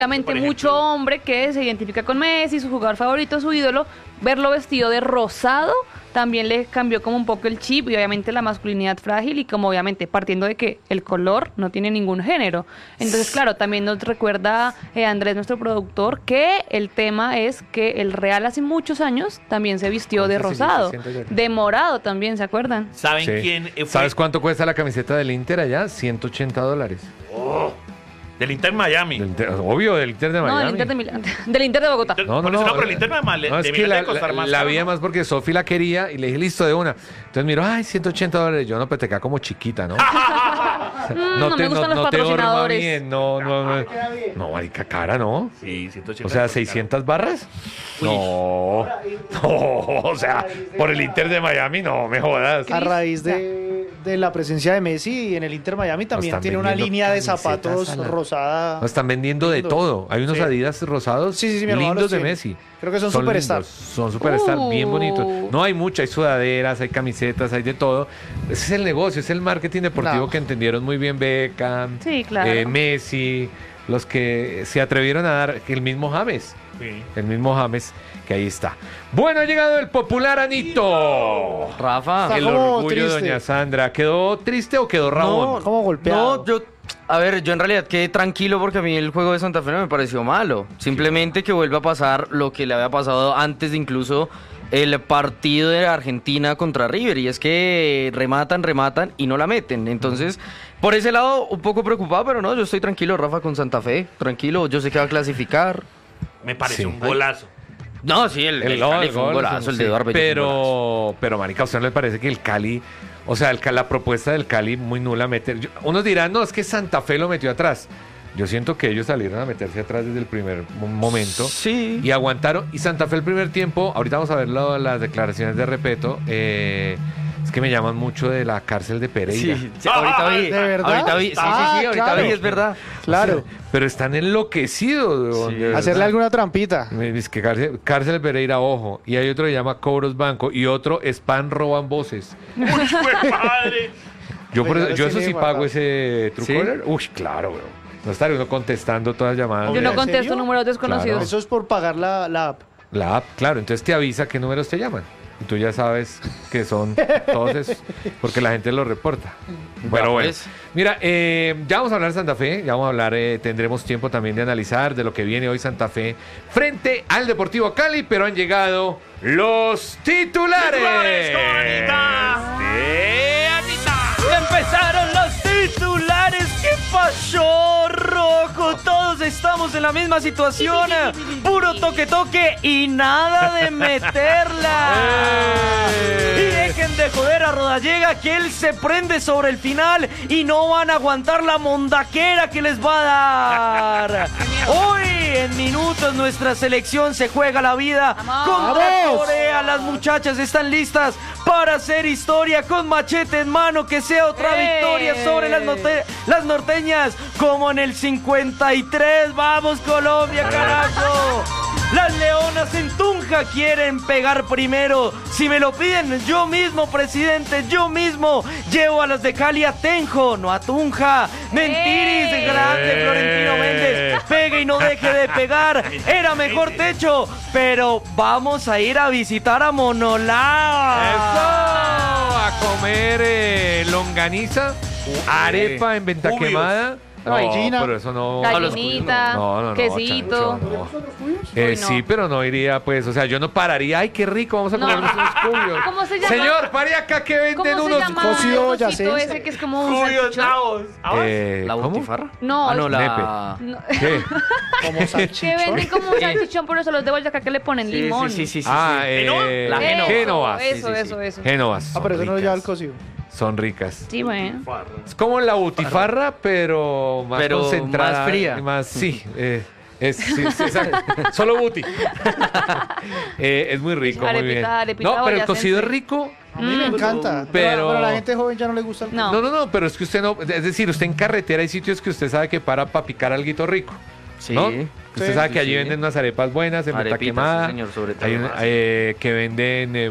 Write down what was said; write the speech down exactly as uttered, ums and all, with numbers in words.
Obviamente mucho hombre que se identifica con Messi, su jugador favorito, su ídolo, verlo vestido de rosado también le cambió como un poco el chip y obviamente la masculinidad frágil y como obviamente partiendo de que el color no tiene ningún género. Entonces, claro, también nos recuerda eh, Andrés, nuestro productor, que el tema es que el Real hace muchos años también se vistió de rosado, de morado también, ¿se acuerdan? ¿Saben Sí. quién fue? ¿Sabes cuánto cuesta la camiseta del Inter allá? ciento ochenta dólares. Oh, del Inter Miami. Del Inter- obvio, del Inter de Miami. No, del Inter de Milán, del Inter de Bogotá. Inter- No, no, por eso no. no, pero el Inter de Male- No, es de que Milán la, debe costar la, más la caro, vi ¿no? además porque Sofi la quería y le dije, listo, de una. Entonces miro, ay, ciento ochenta dólares. Yo no, pero te queda como chiquita, ¿no? Mm, no me gustan los no te horma patrocinadores. bien, no, no, no. No, marica, cara, ¿no? Sí, ciento ochenta. O sea, seiscientas barras. No, no, o sea, por el Inter de Miami, no me jodas. A raíz de, de la presencia de Messi en el Inter Miami también están tiene una vendiendo línea de camisetas zapatos a la- rosada. No, están vendiendo de Lindo. todo. Hay unos Sí. Adidas rosados Sí, sí, sí, mi hermano lindos los de tiene. Messi. Creo que son Superstar. lindos, Son superstar, Uh. bien bonitos. No hay mucha, hay sudaderas, hay camisetas, hay de todo. Ese es el negocio, es el marketing deportivo No. que entendieron muy bien Beckham, Sí, claro. eh, Messi, los que se atrevieron a dar, el mismo James. Sí. El mismo James, que ahí está. Bueno, ha llegado el popular Anito. Rafa. Está El como orgullo de triste. doña Sandra. ¿Quedó triste o quedó rabón? No, Como golpeado. No, yo, a ver, yo en realidad quedé tranquilo porque a mí el juego de Santa Fe no me pareció malo. Simplemente que vuelva a pasar lo que le había pasado antes de incluso el partido de Argentina contra River. Y es que rematan, rematan y no la meten. Entonces, por ese lado, un poco preocupado, pero no, yo estoy tranquilo, Rafa, con Santa Fe. Tranquilo, yo sé que va a clasificar. Me pareció Sí. un golazo. No, sí, el, el, gol, Cali el fue un gol, golazo, el de sí. Eduardo Bello fue un golazo. Pero, pero, marica, ¿a usted no le parece que el Cali, o sea, el, Ca- la propuesta del Cali muy nula meter? yo- unos dirán, no, es que Santa Fe lo metió atrás. Yo siento que ellos salieron a meterse atrás desde el primer mo- momento Sí. y aguantaron. Y Santa Fe el primer tiempo, ahorita vamos a ver lo- las declaraciones de Repeto, eh, es que me llaman mucho de la cárcel de Pereira. Sí, sí, ahorita vi. ¿De verdad? Ahorita vi, sí, sí, sí, Ah, ahorita claro. vi, es verdad. Claro. Pero están enloquecidos. weón, Sí. de verdad. Hacerle alguna trampita. Me dice que cárcel, cárcel de Pereira, ojo. Y hay otro que llama Cobros Banco y otro Spam Roban Voces. ¡Uy, fue padre! Yo, por Pues eso, ya yo los eso tiene sí pago guardados. ese ¿Sí? Truecaller. Uy, claro, weón. No estaré uno contestando todas las llamadas. Yo de- no ¿En contesto serio? números desconocidos. Eso es por pagar la, la app. La app, claro. Entonces te avisa qué números te llaman. Y tú ya sabes que son todos esos, porque la gente lo reporta. Bueno, bueno. pues. Mira, eh, ya vamos a hablar de Santa Fe, ya vamos a hablar, eh, tendremos tiempo también de analizar de lo que viene hoy Santa Fe frente al Deportivo Cali, pero han llegado los titulares. ¡Titulares con Anita! ¡De Anita! Empezaron los titulares. ¿Qué pasó, Rojo? Todos estamos en la misma situación. Puro toque toque y nada de meterla. Y dejen de joder a Rodallega, que él se prende sobre el final y no van a aguantar la mondaquera que les va a dar. Hoy en minutos nuestra selección se juega la vida contra ¡Vamos! Corea. Las muchachas están listas para hacer historia con machete en mano, que sea otra ¡Eh! victoria sobre las, norte- las norteñas como en el cincuenta y tres. ¡Vamos, Colombia, carajo! Las leonas en Tunja quieren pegar primero. Si me lo piden, yo mismo, presidente, yo mismo llevo a las de Cali a Tenjo, no a Tunja. Mentiris, ¡Eh! grande Florentino Méndez. Pegue y no deje de pegar. Era mejor techo, pero vamos a ir a visitar a Monolá. Eso, a comer eh, longaniza, arepa en venta Cubios. quemada. No, Gallina. pero eso no. Gallinita, No, no, no, quesito. chancho, no. Eh, Uy, no. Sí, pero no iría, pues, o sea, yo no pararía. Ay, qué rico, vamos a No. comernos unos cubios. ¿Cómo se llama? Señor, pare acá que venden ¿Cómo se unos llama cocido el boyacense? cosito ese que es como un ¡Cubios, salchichón? nabos! ¿Ahora? Eh, ¿La ¿cómo? butifarra? No, Ah, no, es- la... No. ¿Qué? Como Que salchichón. venden como un salchichón, por eso los de Boyacá que le ponen Sí, limón. sí, sí, sí, sí, Ah, sí. eh, La Eso, Génovas. Eso, Sí, sí, sí. eso, eso. Génovas. Ah, son pero eso no ricas. lleva el cocido. Son ricas. Sí, bueno. Es como la butifarra, pero más Pero concentrada. más fría. y Más, sí. eh, es, sí, sí, exacto. Solo buti. Eh, es muy rico, muy Arepita, bien. arepita No, pero el boyacense. cocido es rico. A mí me Mm. encanta. Pero- Pero, pero a la gente joven ya no le gusta el No. No, no, no, pero es que usted no. Es decir, usted en carretera hay sitios que usted sabe que para para picar alguito rico. Sí. ¿No? Usted Sí, sabe sí, que allí sí. venden unas arepas buenas en Meta Arepitas, Quemada. sí, señor, sobre todo. Hay un- eh, que venden eh,